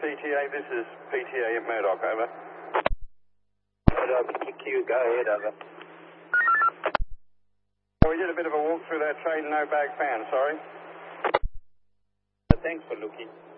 PTA, this is PTA at Murdoch, over. Murdoch, PQ, go ahead, over. We did a bit of a walk through that train, no bag found, sorry. Thanks for looking.